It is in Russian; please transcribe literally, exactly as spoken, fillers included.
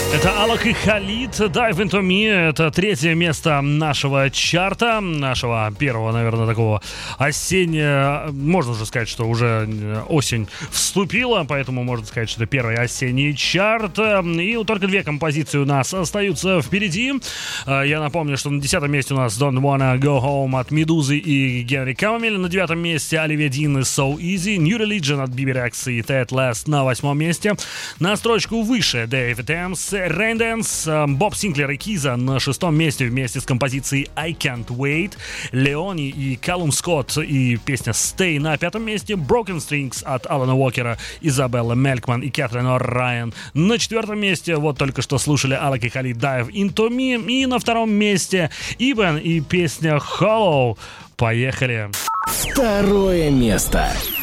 Это Алок и Халид, Dive Into Me. Это третье место нашего чарта, нашего первого, наверное, такого осеннего. Можно уже сказать, что уже осень вступила, поэтому можно сказать, что это первый осенний чарт. И только две композиции у нас остаются впереди. Я напомню, что на десятом месте у нас Don't Wanna Go Home от Медузы и Генри Камамель. На девятом месте Оливия Дин и So Easy. New Religion от Биби Рекс и Ted Last на восьмом месте. На строчку выше Дэвид Эмс, Рейнденс, Боб Синклер и Киза на шестом месте вместе с композицией I Can't Wait. Леони и Калум Скотт и песня Stay на пятом месте. Broken Strings от Алана Уокера, Изабелла Мелькман и Кэтрин О'Райан на четвертом месте. Вот только что слушали Алок и Халид Dive Into Me. И на втором месте Ибен и песня Hollow. Поехали. Второе место.